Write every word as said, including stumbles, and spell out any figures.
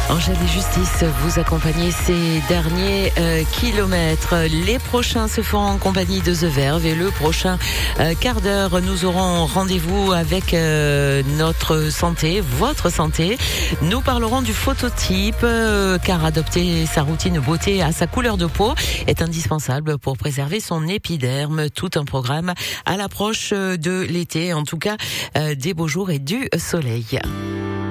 Angèle et Justice, vous accompagnez ces derniers euh, kilomètres. Les prochains se font en compagnie de The Verve et le prochain euh, quart d'heure, nous aurons rendez-vous avec euh, notre santé, votre santé. Nous parlerons du phototype, euh, car adopter sa routine beauté à sa couleur de peau est indispensable pour préserver son épiderme. Tout un programme à l'approche de l'été, en tout cas euh, des beaux jours et du soleil.